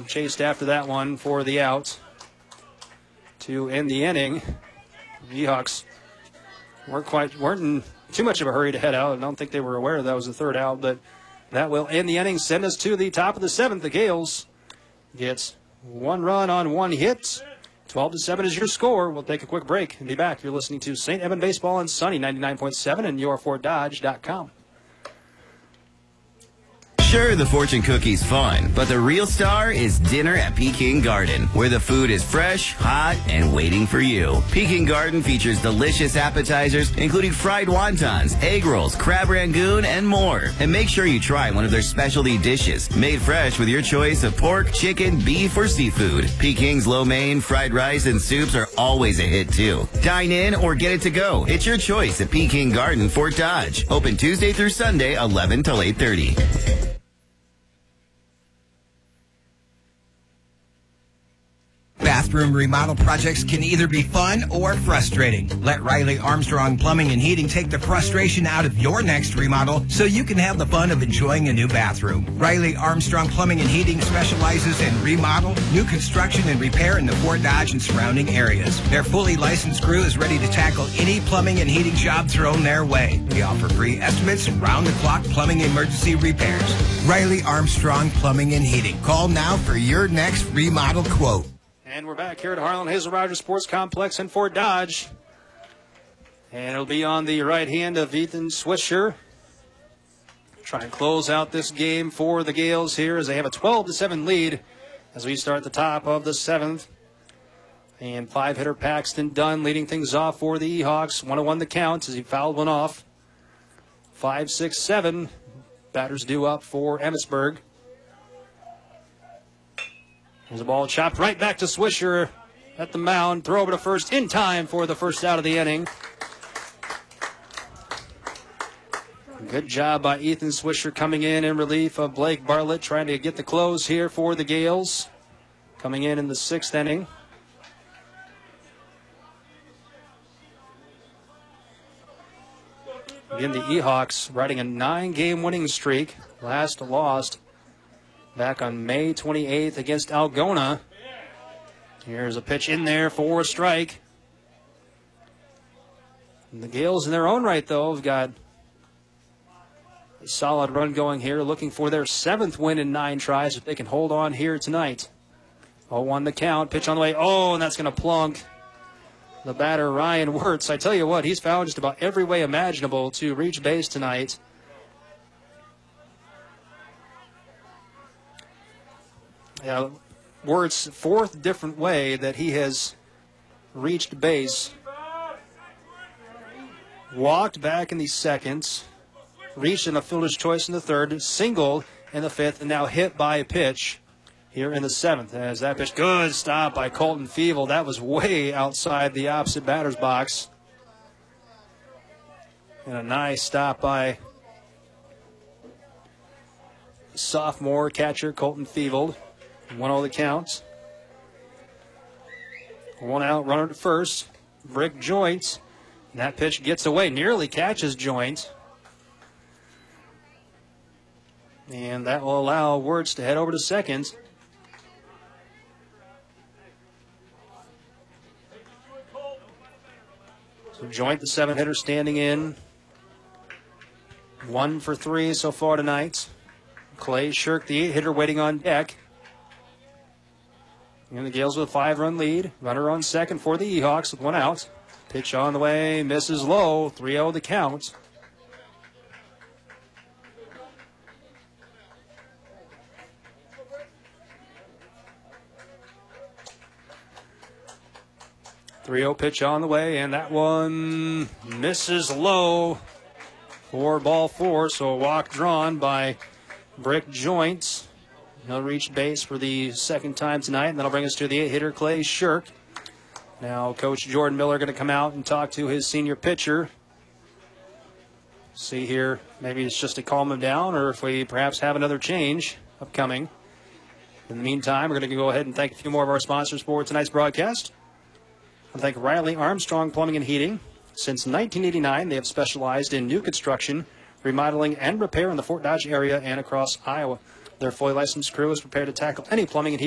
chased after that one for the out to end the inning. The Hawks weren't in too much of a hurry to head out. I don't think they were aware that was the third out, but that will end the inning. Send us to the top of the 7th. The Gales gets 1 run on 1 hit. 12-7 is your score. We'll take a quick break and be back. You're listening to St. Edmund Baseball on Sunny 99.7 and yourfortdodge.com. Sure, the fortune cookie's fun, but the real star is dinner at Peking Garden, where the food is fresh, hot, and waiting for you. Peking Garden features delicious appetizers, including fried wontons, egg rolls, crab rangoon, and more. And make sure you try one of their specialty dishes, made fresh with your choice of pork, chicken, beef, or seafood. Peking's lo mein, fried rice, and soups are always a hit, too. Dine in or get it to go. It's your choice at Peking Garden, Fort Dodge. Open Tuesday through Sunday, 11 till 8:30. Bathroom remodel projects can either be fun or frustrating. Let Riley Armstrong Plumbing and Heating take the frustration out of your next remodel so you can have the fun of enjoying a new bathroom. Riley Armstrong Plumbing and Heating specializes in remodel, new construction, and repair in the Fort Dodge and surrounding areas. Their fully licensed crew is ready to tackle any plumbing and heating job thrown their way. We offer free estimates and round-the-clock plumbing emergency repairs. Riley Armstrong Plumbing and Heating. Call now for your next remodel quote. And we're back here at Harlan Hazel Rogers Sports Complex in Fort Dodge. And it'll be on the right hand of Ethan Swisher. Try and close out this game for the Gales here as they have a 12-7 lead as we start the top of the 7th. And 5-hitter Paxton Dunn leading things off for the Hawks. 1-1 the count as he fouled one off. 5, 6, 7. Batters due up for Emmitsburg. There's a ball chopped right back to Swisher at the mound. Throw over to first in time for the first out of the inning. Good job by Ethan Swisher coming in relief of Blake Bartlett, trying to get the close here for the Gales. Coming in the 6th inning. Again, the Ehawks riding a 9-game winning streak. Last lost back on May 28th against Algona. Here's a pitch in there for a strike. And the Gales in their own right, though, have got a solid run going here, looking for their 7th win in 9 tries if they can hold on here tonight. 0-1 the count, pitch on the way. Oh, and that's going to plunk the batter, Ryan Wirtz. I tell you what, he's found just about every way imaginable to reach base tonight. Yeah, Wirtz, 4th different way that he has reached base. Walked back in the 2nd, reached in a fielder's choice in the 3rd, singled in the 5th, and now hit by a pitch here in the 7th. As that pitch, good stop by Colton Feeble. That was way outside the opposite batter's box. And a nice stop by sophomore catcher Colton Feeble. 1-0 the count. 1 out, runner to first. Brick Joint. And that pitch gets away, nearly catches Joint. And that will allow Wirtz to head over to second. So Joint, the 7-hitter, standing in. 1 for 3 so far tonight. Clay Shirk, the 8-hitter, waiting on deck. And the Gales with a 5-run lead. Runner on second for the Ehawks with 1 out. Pitch on the way, misses low. 3-0 the count. Pitch on the way, and that one misses low for ball 4. So a walk drawn by Brick Joint. He'll reach base for the 2nd time tonight, and that'll bring us to the 8-hitter, Clay Shirk. Now, Coach Jordan Miller going to come out and talk to his senior pitcher. See here, maybe it's just to calm him down, or if we perhaps have another change upcoming. In the meantime, we're going to go ahead and thank a few more of our sponsors for tonight's broadcast. I thank Riley Armstrong Plumbing and Heating. Since 1989, they have specialized in new construction, remodeling, and repair in the Fort Dodge area and across Iowa. Their fully licensed crew is prepared to tackle any plumbing and heating